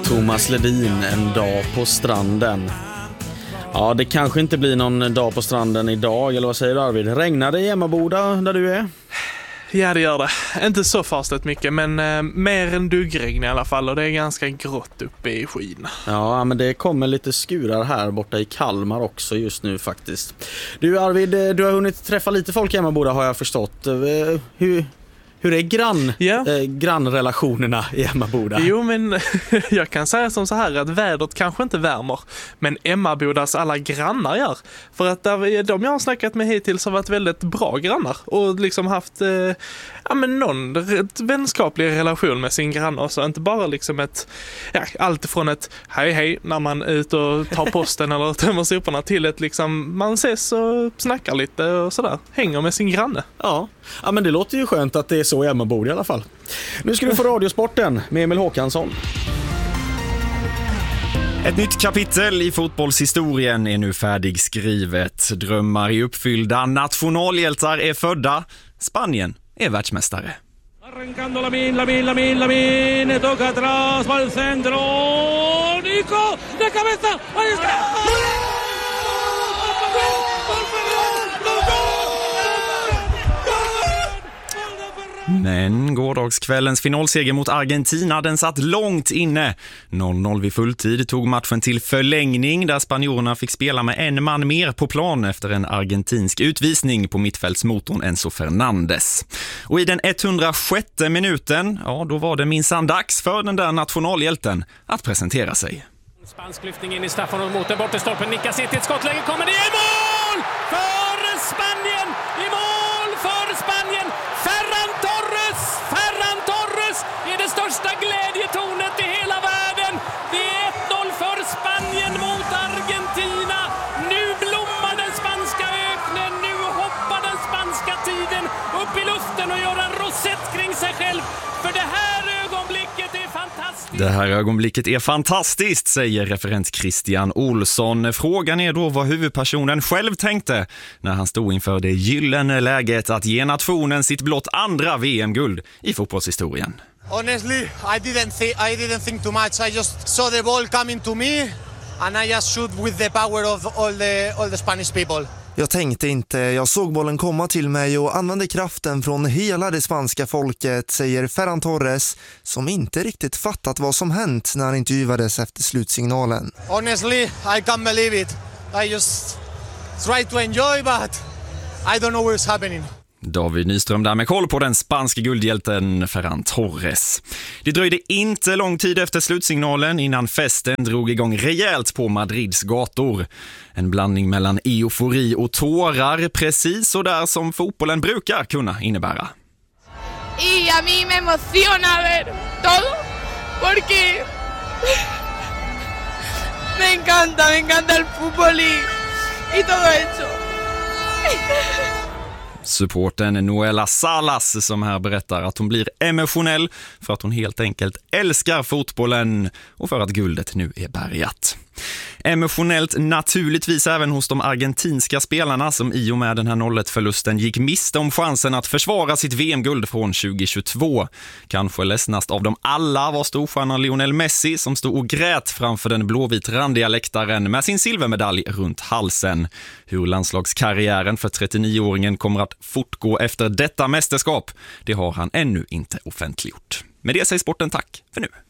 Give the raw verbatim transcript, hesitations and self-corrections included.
Thomas Ledin, en dag på stranden. Ja, det kanske inte blir någon dag på stranden idag, eller vad säger du, Arvid? Regnar det i Emmaboda där du är? Ja, det gör det. Inte så fastigt mycket, men eh, mer än duggregn i alla fall, och det är ganska grått uppe i skyn. Ja, men det kommer lite skurar här borta i Kalmar också just nu faktiskt. Du Arvid, du har hunnit träffa lite folk i Emmaboda har jag förstått. Hur... Hur är grann, yeah. eh, grannrelationerna i Emmaboda? Jo, men jag kan säga som så här att vädret kanske inte värmer, men Emmabodas alla grannar gör. För att där, de jag har snackat med hittills har varit väldigt bra grannar och liksom haft eh, ja, men någon vänskaplig relation med sin grannar. Så inte bara liksom ett, ja, allt från ett hej hej när man är ute och tar posten eller tömmer soporna till ett liksom, man ses och snackar lite och sådär, hänger med sin granne. Ja. Ja, men det låter ju skönt att det är så i Emmaboda i alla fall. Nu ska du få Radiosporten med Emil Håkansson. Ett nytt kapitel i fotbollshistorien är nu färdigskrivet. Drömmar är uppfyllda, nationalhjältar är födda, Spanien är världsmästare. Arrancando Lamin, Lamin, Lamin, Lamin, toca atrás, va al centro, Nico, de cabeza, ahí está! Men gårdagskvällens finalseger mot Argentina, den satt långt inne. noll noll vid fulltid tog matchen till förlängning där spanjorerna fick spela med en man mer på plan efter en argentinsk utvisning på mittfältsmotorn Enzo Fernandes. Och i den etthundrasjätte minuten, ja då var det minsann dags för den där nationalhjälten att presentera sig. Spansk lyftning in i Staffan och mot den borta stolpen, nickas in till ett skottläge, kommer det i mål för Spanien, i mål för Spanien, Ferran Torres, Ferran Torres är det största glädjetornet i hela världen, det är ett noll för Spanien mot Argentina, nu blommar den spanska öknen, nu hoppar den spanska tiden upp i luften och gör en rosett kring sig själv, för det här ögonblicket är fantastiskt. Det här ögonblicket är fantastiskt, säger referent Christian Olsson. Frågan är då vad huvudpersonen själv tänkte när han stod inför det gyllene läget att ge nationen sitt blott andra V M-guld i fotbollshistorien. Honestly, I didn't think I didn't think too much. I just saw the ball coming to me and I just shoot with the power of all the all the Spanish people. Jag tänkte inte, jag såg bollen komma till mig och använde kraften från hela det spanska folket, säger Ferran Torres, som inte riktigt fattat vad som hänt när han intervjuades efter slutsignalen. Honestly, I can't believe it. I just try to enjoy, but I don't know what's happening. David Nyström där med koll på den spanska guldhjälten Ferran Torres. Det dröjde inte lång tid efter slutsignalen innan festen drog igång rejält på Madrids gator. En blandning mellan eufori och tårar, precis så där som fotbollen brukar kunna innebära. Y a mí me emociona ver todo porque me encanta, me encanta el fútbol y, y todo eso. Supporten Noela Salas som här berättar att hon blir emotionell för att hon helt enkelt älskar fotbollen och för att guldet nu är bärgat. Emotionellt naturligtvis även hos de argentinska spelarna som i och med den här noll ett-förlusten gick miste om chansen att försvara sitt V M-guld från tjugohundratjugotvå. Kanske ledsnast av dem alla var storstjärnan Lionel Messi som stod och grät framför den blåvit-randiga läktaren med sin silvermedalj runt halsen. Hur landslagskarriären för trettionio-åringen kommer att fortgå efter detta mästerskap, det har han ännu inte offentliggjort. Med det säger sporten tack för nu.